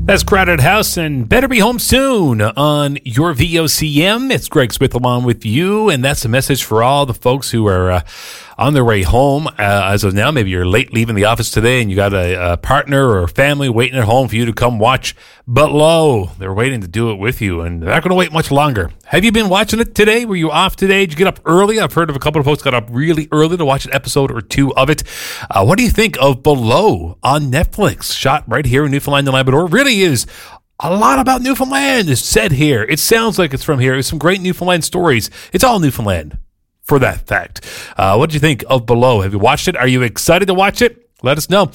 That's Crowded House and Better Be Home Soon on your VOCM. It's Greg Smith along with you, and that's a message for all the folks who are on their way home as of now. Maybe you're late leaving the office today and you got a partner or a family waiting at home for you to come watch Below. They're waiting to do it with you, and they're not going to wait much longer. Have you been watching it today? Were you off today? Did you get up early? I've heard of a couple of folks got up really early to watch an episode or two of it. What do you think of Below on Netflix? Shot right here in Newfoundland and Labrador. Really is a lot about Newfoundland is said here. It sounds like it's from here. There's some great Newfoundland stories. It's all Newfoundland, for that fact. What did you think of Below? Have you watched it? Are you excited to watch it? Let us know.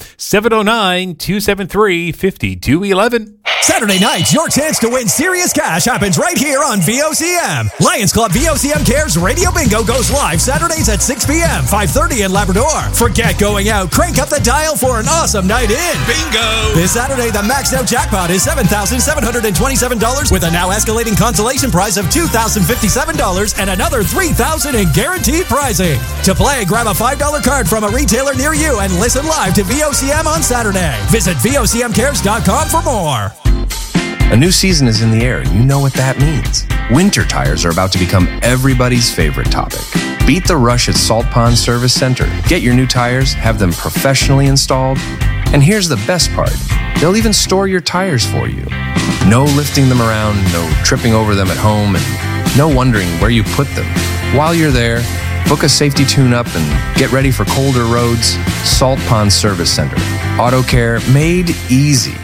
709-273-5211. Saturday nights, your chance to win serious cash happens right here on VOCM. Lions Club VOCM Cares Radio Bingo goes live Saturdays at 6 p.m., 5:30 in Labrador. Forget going out. Crank up the dial for an awesome night in. Bingo! This Saturday, the maxed out jackpot is $7,727 with a now escalating consolation prize of $2,057 and another $3,000 in guaranteed prizing. To play, grab a $5 card from a retailer near you and listen live to VOCM on Saturday. Visit VOCMcares.com for more. A new season is in the air, and you know what that means. Winter tires are about to become everybody's favorite topic. Beat the rush at Salt Pond Service Center. Get your new tires, have them professionally installed, and here's the best part. They'll even store your tires for you. No lifting them around, no tripping over them at home, and no wondering where you put them. While you're there, book a safety tune-up and get ready for colder roads. Salt Pond Service Center. Auto care made easy.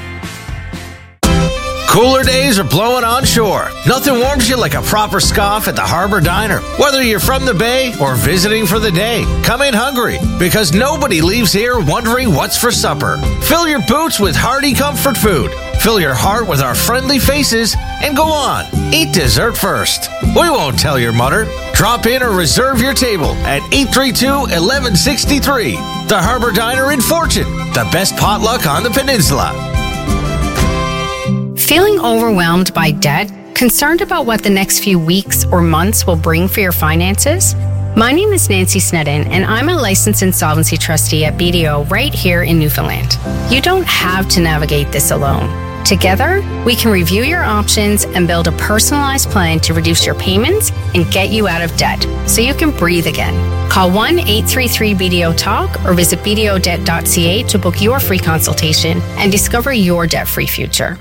Cooler days are blowing onshore. Nothing warms you like a proper scoff at the Harbor Diner. Whether you're from the Bay or visiting for the day, come in hungry because nobody leaves here wondering what's for supper. Fill your boots with hearty comfort food. Fill your heart with our friendly faces and go on. Eat dessert first. We won't tell your mother. Drop in or reserve your table at 832-1163. The Harbor Diner in Fortune. The best potluck on the peninsula. Feeling overwhelmed by debt? Concerned about what the next few weeks or months will bring for your finances? My name is Nancy Snedden, and I'm a licensed insolvency trustee at BDO right here in Newfoundland. You don't have to navigate this alone. Together, we can review your options and build a personalized plan to reduce your payments and get you out of debt so you can breathe again. Call 1-833-BDO-TALK or visit bdodebt.ca to book your free consultation and discover your debt-free future.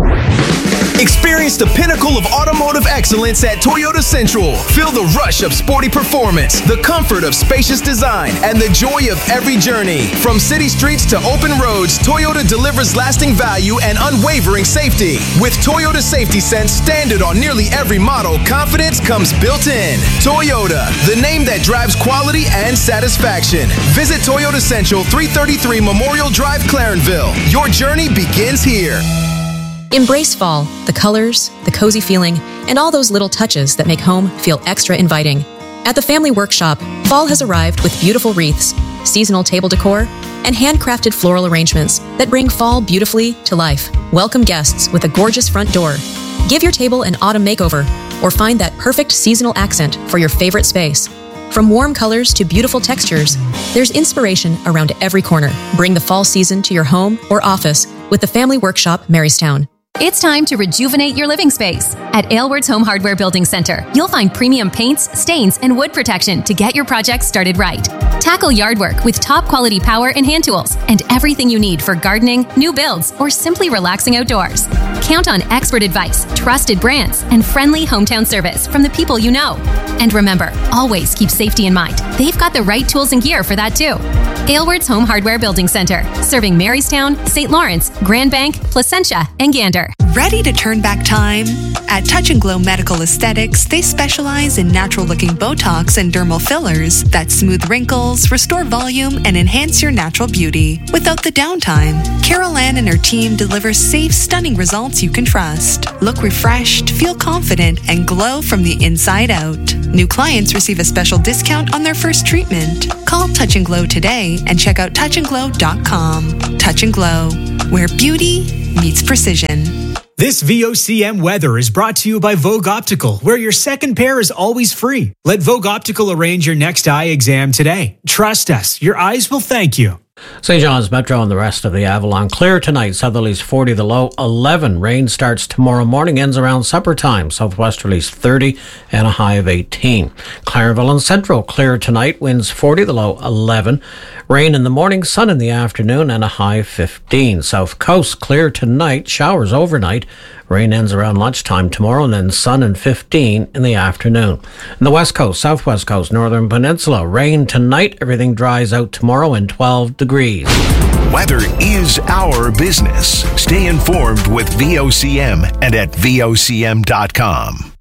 Experience the pinnacle of automotive excellence at Toyota Central. Feel the rush of sporty performance, the comfort of spacious design, and the joy of every journey. From city streets to open roads, Toyota delivers lasting value and unwavering safety. With Toyota Safety Sense standard on nearly every model, confidence comes built in. Toyota, the name that drives quality and satisfaction. Visit Toyota Central, 333 Memorial Drive, Clarenville. Your journey begins here. Embrace fall, the colors, the cozy feeling, and all those little touches that make home feel extra inviting. At the Family Workshop, fall has arrived with beautiful wreaths, seasonal table decor, and handcrafted floral arrangements that bring fall beautifully to life. Welcome guests with a gorgeous front door. Give your table an autumn makeover, or find that perfect seasonal accent for your favorite space. From warm colors to beautiful textures, there's inspiration around every corner. Bring the fall season to your home or office with the Family Workshop, Marystown. It's time to rejuvenate your living space. At Aylward's Home Hardware Building Center, you'll find premium paints, stains, and wood protection to get your project started right. Tackle yard work with top quality power and hand tools and everything you need for gardening, new builds, or simply relaxing outdoors. Count on expert advice, trusted brands, and friendly hometown service from the people you know. And remember, always keep safety in mind. They've got the right tools and gear for that too. Aylward's Home Hardware Building Center, serving Marystown, St. Lawrence, Grand Bank, Placentia, and Gander. Ready to turn back time? At Touch and Glow Medical Aesthetics, they specialize in natural-looking Botox and dermal fillers that smooth wrinkles, restore volume, and enhance your natural beauty without the downtime. Carol Ann and her team deliver safe, stunning results you can trust. Look refreshed, feel confident, and glow from the inside out. New clients receive a special discount on their first treatment. Call Touch and Glow today and check out touchandglow.com. Touch and Glow, where beauty meets precision. This VOCM weather is brought to you by Vogue Optical, where your second pair is always free. Let Vogue Optical arrange your next eye exam today. Trust us, your eyes will thank you. St. John's Metro and the rest of the Avalon. Clear tonight, southerlies 40, the low 11. Rain starts tomorrow morning, ends around supper time. Southwesterlies 30 and a high of 18. Clareville and Central, clear tonight, winds 40, the low 11. Rain in the morning, sun in the afternoon, and a high of 15. South Coast, clear tonight, showers overnight. Rain ends around lunchtime tomorrow, and then sun and 15 in the afternoon. In the West Coast, Southwest Coast, Northern Peninsula, rain tonight. Everything dries out tomorrow and 12 degrees. Weather is our business. Stay informed with VOCM and at VOCM.com.